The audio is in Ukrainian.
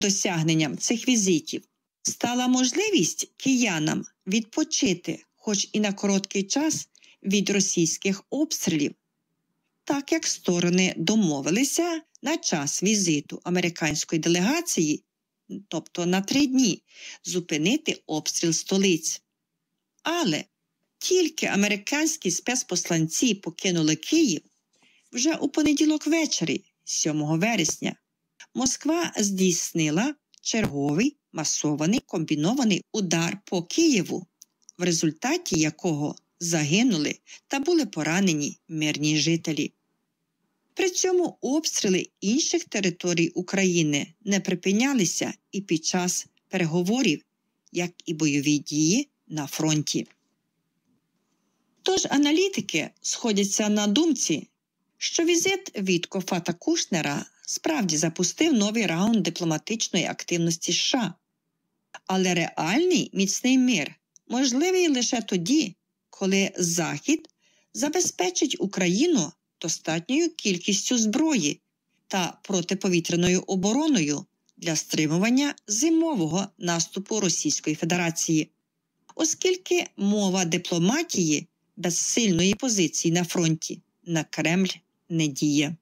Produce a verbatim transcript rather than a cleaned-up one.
досягненням цих візитів стала можливість киянам відпочити, хоч і на короткий час, від російських обстрілів, так як сторони домовилися на час візиту американської делегації, тобто на три дні, зупинити обстріл столиць. Але тільки американські спецпосланці покинули Київ, вже у понеділок ввечері, сьомого вересня, Москва здійснила черговий масований комбінований удар по Києву, в результаті якого загинули та були поранені мирні жителі. При цьому обстріли інших територій України не припинялися і під час переговорів, як і бойові дії на фронті. Тож аналітики сходяться на думці, що візит Віткофа та Кушнера справді запустив новий раунд дипломатичної активності США. Але реальний міцний мир можливий лише тоді, коли Захід забезпечить Україну достатньою кількістю зброї та протиповітряною обороною для стримування зимового наступу Російської Федерації. Оскільки мова дипломатії без сильної позиції на фронті на Кремль не діє.